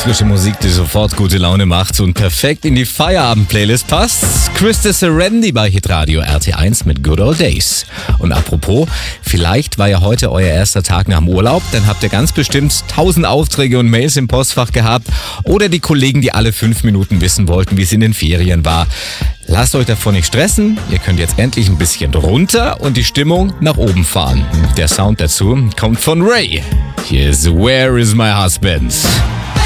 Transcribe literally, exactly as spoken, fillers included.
Frische Musik, die sofort gute Laune macht und perfekt in die Feierabend-Playlist passt. Krista Serendi bei Hitradio R T eins mit Good Old Days. Und apropos, vielleicht war ja heute euer erster Tag nach dem Urlaub, dann habt ihr ganz bestimmt tausend Aufträge und Mails im Postfach gehabt oder die Kollegen, die alle fünf Minuten wissen wollten, wie es in den Ferien war. Lasst euch davon nicht stressen, ihr könnt jetzt endlich ein bisschen runter und die Stimmung nach oben fahren. Der Sound dazu kommt von Ray. Hier ist Where is my husband?